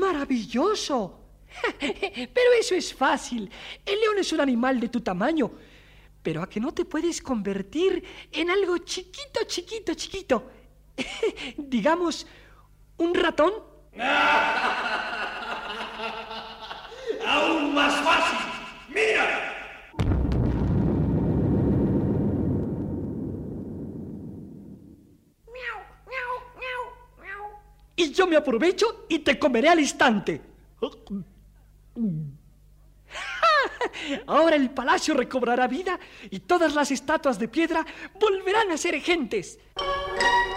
¡Maravilloso! Pero eso es fácil. El león es un animal de tu tamaño. Pero ¿a que no te puedes convertir en algo chiquito, chiquito, chiquito? Digamos, ¿un ratón? ¡Aún más fácil! ¡Mira! Y yo me aprovecho y te comeré al instante. Ahora el palacio recobrará vida y todas las estatuas de piedra volverán a ser gentes.